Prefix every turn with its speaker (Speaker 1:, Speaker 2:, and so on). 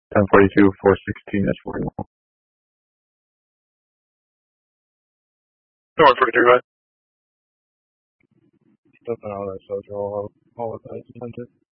Speaker 1: 1042, 416 is 41. No, 142, go ahead.
Speaker 2: Stepping out of that social all with that.